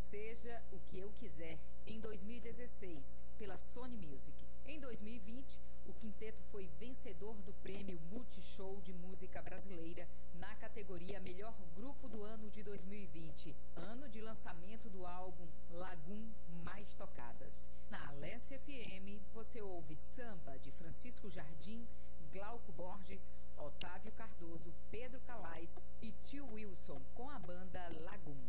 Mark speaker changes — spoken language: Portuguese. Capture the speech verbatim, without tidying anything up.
Speaker 1: Seja o que eu quiser, em dois mil e dezesseis, pela Sony Music. Em dois mil e vinte, o quinteto foi vencedor do prêmio Multishow de Música Brasileira na categoria Melhor Grupo do Ano de dois mil e vinte, ano de lançamento do álbum Lagoon Mais Tocadas. Na Alessia F M, você ouve Samba de Francisco Jardim, Glauco Borges, Otávio Cardoso, Pedro Calais e Tio Wilson com a banda Lagoon.